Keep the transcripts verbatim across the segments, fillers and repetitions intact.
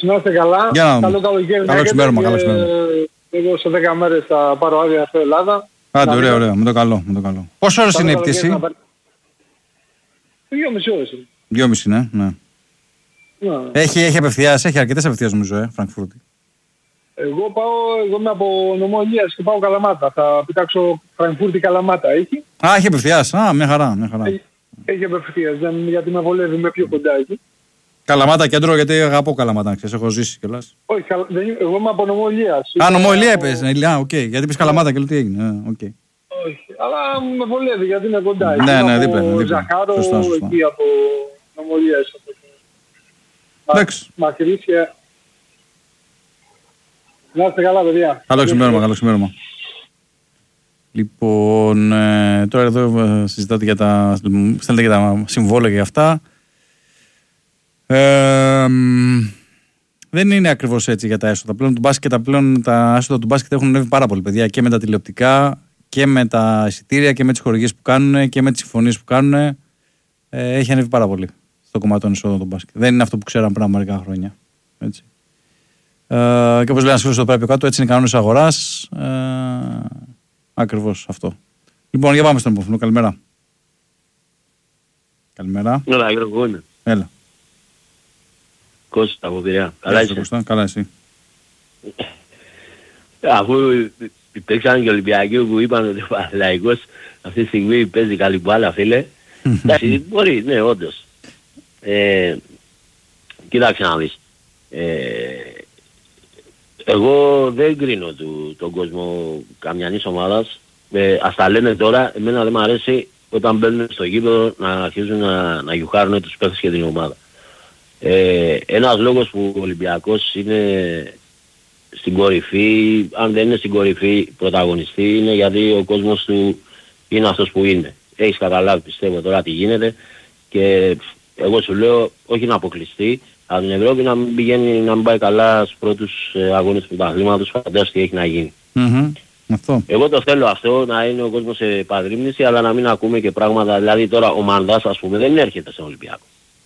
να είστε καλά. Καλό καλοκαίρι. Καλό ξημέρωμα, καλό ξημέρωμα. Εγώ σε δέκα μέρες θα πάρω άδεια από Ελλάδα. Άντε, ωραία, ωραία. Με το καλό, με το καλό. Πόσο ώρες είναι η πτήση? Δύο μισή ώρες. Δύο μισή, ναι. ναι. ναι. Έχει, έχει απευθείας, έχει αρκετές απευθείας νομίζω, ε, Φραγκφούρτη. Εγώ πάω, εγώ είμαι από νομό Ηλίας και πάω Καλαμάτα. Θα πετάξω Φραγκφούρτη Καλαμάτα. Έχει. Α, έχει απευθείας. Α, μια χαρά, μια χαρά. Έχει, έχει απευθείας, γιατί με βολεύει, με πιο κοντά εκεί. Καλαμάτα κέντρο, γιατί αγαπώ Καλαμάτα, ξέρεις, έχω ζήσει κιόλας. Όχι, δεν, εγώ είμαι από νομό Ηλίας. Α, νομό Ηλία είπες, α, οκ, γιατί είπες Καλαμάτα και λέω τι έγινε, οκ. Όχι, αλλά με βολεύει γιατί είναι κοντά. Ναι, ναι, δίπλα, δίπλα. Ζαχάρο, σωστά, σωστά. εκεί από νομό Ηλίας. Εντάξει. Μακρύσια. Να είστε καλά, παιδιά. Καλό ξημέρωμα, καλό ξημέρωμα. Λοιπόν, ε, τώρα εδώ ε, συζητάτε για τα, στέλνετε για τα συμβόλαια και για αυτά. Ε, δεν είναι ακριβώς έτσι για τα έσοδα. Πλέον, του μπάσκετ, τα, πλέον τα έσοδα του μπάσκετ έχουν ανέβει πάρα πολύ, παιδιά, και με τα τηλεοπτικά και με τα εισιτήρια και με τις χορηγίες που κάνουν και με τις συμφωνίες που κάνουν. Ε, έχει ανέβει πάρα πολύ στο κομμάτι των εισόδων του μπάσκετ. Δεν είναι αυτό που ξέραμε πριν από μερικά χρόνια. Έτσι. Ε, και όπως λέει ένας φίλος εδώ πέρα πιο κάτω, έτσι είναι οι κανόνες αγοράς. Ε, ακριβώς αυτό. Λοιπόν, για πάμε στον επόμενο. Καλημέρα. Καλημέρα. Έλα, Γιώργο είναι. Έλα. Κώστα από Πειραιά. Καλά είσαι? Κώστα, καλά εσύ. Αφού υπήρξαν και Ολυμπιακοί που είπαν ότι ο Παναθηναϊκός αυτή τη στιγμή παίζει καλή μπάλα, φίλε. Εντάξει, μπορεί, ναι, όντως. Ε, κοίταξε να δεις. Ε, εγώ δεν κρίνω του, τον κόσμο καμιανής ομάδας. Ε, ας τα λένε τώρα, εμένα δεν μου αρέσει όταν μπαίνουν στο γήπεδο να αρχίζουν να, να γιουχάρουν τους παίχτες και την ομάδα. Ε, ένας λόγος που ο Ολυμπιακός είναι στην κορυφή, αν δεν είναι στην κορυφή πρωταγωνιστή, είναι γιατί ο κόσμος του είναι αυτός που είναι. Έχεις καταλάβει, πιστεύω τώρα τι γίνεται, και εγώ σου λέω όχι να αποκλειστεί, αλλά την Ευρώπη να μην πηγαίνει, να μην πάει καλά στους πρώτους αγώνες του πρωταθλήματος, φαντάζομαι τι έχει να γίνει. Mm-hmm. Αυτό. Εγώ το θέλω αυτό, να είναι ο κόσμος σε επαγρύπνηση, αλλά να μην ακούμε και πράγματα. Δηλαδή τώρα ο Μανδάς, ας πούμε, δεν έρχεται στον Ολυμπιακό.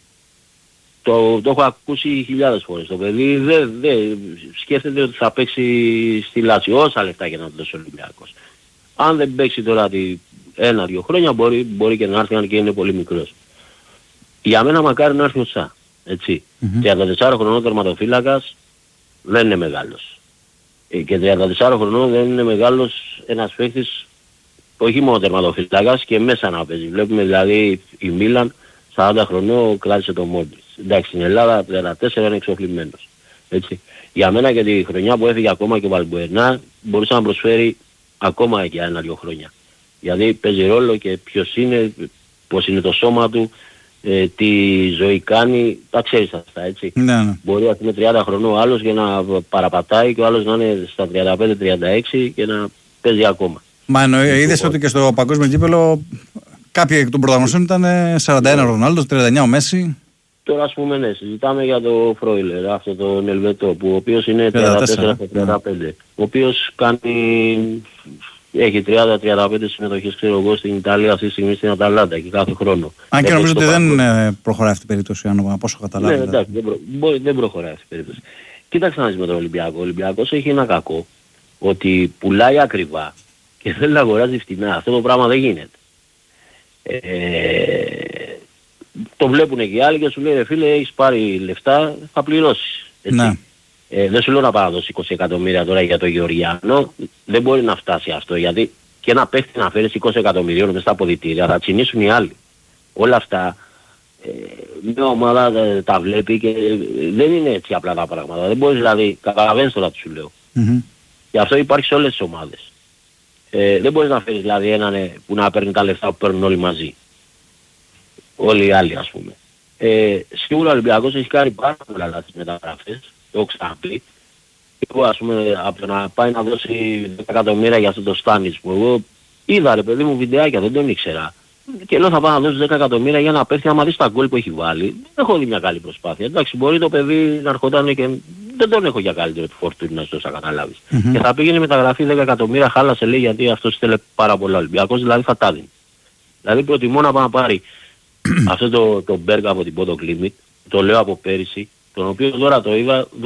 Το, το έχω ακούσει χιλιάδες φορές. Το παιδί δεν δε, σκέφτεται ότι θα παίξει στη Λάτσιο όσα λεφτά και να του δώσει ο Ολυμπιακός. Αν δεν παίξει τώρα τη, ένα-δύο χρόνια μπορεί, μπορεί και να έρθει, αν και είναι πολύ μικρός. Για μένα μακάρι να έρθει ο Σα. Έτσι. Mm-hmm. τριάντα τεσσάρων χρονών τερματοφύλακας δεν είναι μεγάλος. Και τριάντα τεσσάρων χρονών δεν είναι μεγάλος ένας παίκτης, όχι μόνο τερματοφύλακας, και μέσα να παίζει. Βλέπουμε δηλαδή η Μίλαν σαράντα χρονών κράτησε τον Μόντριτς. Εντάξει, στην Ελλάδα τριάντα τέσσερα είναι εξοφλημένος. Έτσι. Για μένα και τη χρονιά που έφυγε ακόμα και ο Βαλμπουενά μπορούσε να προσφέρει ακόμα για ένα-δύο χρόνια. Γιατί παίζει ρόλο και ποιος είναι, πώς είναι το σώμα του, ε, τι ζωή κάνει, τα ξέρεις αυτά, έτσι. Ναι, ναι. Μπορεί να είναι τριάντα χρονών ο άλλος και να παραπατάει και ο άλλος να είναι στα τριάντα πέντε τριάντα έξι και να παίζει ακόμα. Μα εννοεί, είδες ότι και στο παγκόσμιο κύπελλο κάποιοι εκ των πρωταγωνιστών ήταν σαράντα ένα ο Ρονάλντο, τριάντα εννιά ο Μέση. Τώρα ας πούμε ναι, συζητάμε για το Φρόιλερ, αυτό τον Ελβετό, που ο οποίος είναι τριάντα τέσσερα τριάντα πέντε. Ναι. Ο οποίος κάνει, έχει τριάντα με τριάντα πέντε συμμετοχές, ξέρω εγώ, στην Ιταλία αυτή τη στιγμή στην Αταλάντα και κάθε χρόνο. Αν και νομίζω ότι δεν προχωράει αυτή η περίπτωση, αν από όσο καταλάβει. Ναι, εντάξει, δεν, προ, μπορεί, δεν προχωράει αυτή η περίπτωση. Κοίταξε να δεις με τον Ολυμπιακό. Ο Ολυμπιακός έχει ένα κακό, ότι πουλάει ακριβά και θέλει να αγοράζει φτηνά. Αυτό το πράγμα δεν γίνεται. Ε, το βλέπουν και οι άλλοι και σου λέει ρε φίλε, έχεις πάρει λεφτά, θα πληρώσεις. Ναι. Ε, δεν σου λέω να πάω να δώσει είκοσι εκατομμύρια τώρα για το Γεωργιάνο, δεν μπορεί να φτάσει αυτό, γιατί και να παίχτη να φέρεις είκοσι εκατομμυρίων μέσα στα αποδυτήρια θα τσινήσουν οι άλλοι. Όλα αυτά ε, μια ομάδα τα, τα βλέπει και δεν είναι έτσι απλά τα πράγματα. Δεν μπορείς δηλαδή, καταλαβαίνεις τώρα τι σου λέω. Mm-hmm. Γι' αυτό υπάρχει σε όλες τις ομάδες. Ε, δεν μπορείς να φέρεις δηλαδή έναν που να παίρνει τα λεφτά που παίρνουν όλοι μαζί. Όλοι οι άλλοι ας πούμε. Ε, σίγουρα ο Ολυμπιακός έχει κάνει πάρα πολλά λάθη μεταγραφές, το έχω ξαναπεί. Εγώ ας πούμε από το να πάει να δώσει δέκα εκατομμύρια για αυτό το Στάνιτς που εγώ είδα ρε παιδί μου βιντεάκια, δεν τον ήξερα. Και λέω θα πάω να δώσει δέκα εκατομμύρια για να πέφτει, άμα δεις τα γκολ που έχει βάλει. Δεν έχω δει μια καλή προσπάθεια. Εντάξει, μπορεί το παιδί να ερχόταν και δεν τον έχω για καλύτερο του Φορτούνη να σου καταλάβεις. Mm-hmm. Και θα πήγαινε μεταγραφή δέκα εκατομμύρια, χάλασε λέει γιατί αυτός ήθελε πάρα πολλά. Ολυμπιακός δηλαδή θα τα δίνει. Δηλαδή προτιμώ να πάει να πάρει αυτό το, το Μπέργκ από την Πότο Κλίμιτ, το λέω από πέρυσι, τον οποίο τώρα το είδα,